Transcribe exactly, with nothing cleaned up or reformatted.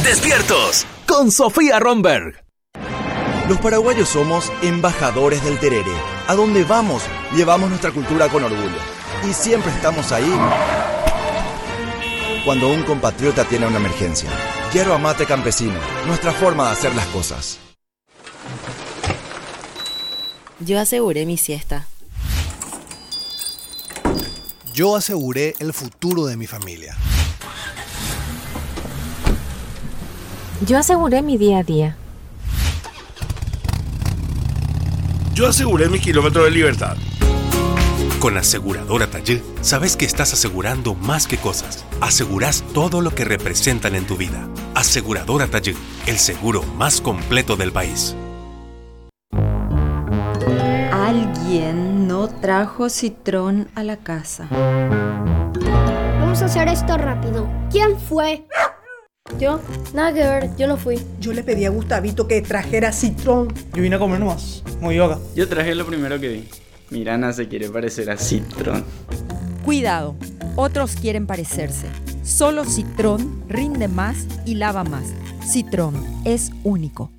Despiertos con Sofía Romberg. Los paraguayos somos embajadores del tereré. A donde vamos, llevamos nuestra cultura con orgullo. Y siempre estamos ahí cuando un compatriota tiene una emergencia. Yerba mate campesino, nuestra forma de hacer las cosas. Yo aseguré mi siesta. Yo aseguré el futuro de mi familia. Yo aseguré mi día a día. Yo aseguré mis kilómetros de libertad. Con Aseguradora Tallé, sabes que estás asegurando más que cosas. Asegurás todo lo que representan en tu vida. Aseguradora Tallé, el seguro más completo del país. Alguien no trajo citrón a la casa. Vamos a hacer esto rápido. ¿Quién fue? Yo, nada que ver, yo no fui. Yo le pedí a Gustavito que trajera citrón. Yo vine a comer nomás, muy yoga. Yo traje lo primero que vi. Mirana se quiere parecer a Citrón. Cuidado, otros quieren parecerse. Solo Citrón rinde más y lava más. Citrón es único.